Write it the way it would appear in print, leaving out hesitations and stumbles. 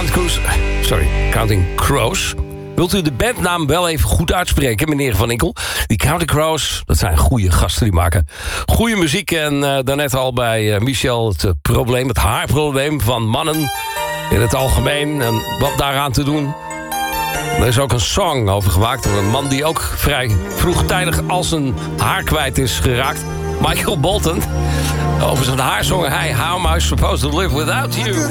Counting Crows. Wilt u de bandnaam wel even goed uitspreken, meneer Van Inkel? Die Counting Crows, dat zijn goede gasten, die maken goede muziek. En daarnet al bij Michel het haarprobleem van mannen in het algemeen. En wat daaraan te doen. Er is ook een song over gemaakt door een man die ook vrij vroegtijdig al zijn haar kwijt is geraakt. Michael Bolton. Over zijn haar zong hij How Am I Supposed to Live Without You?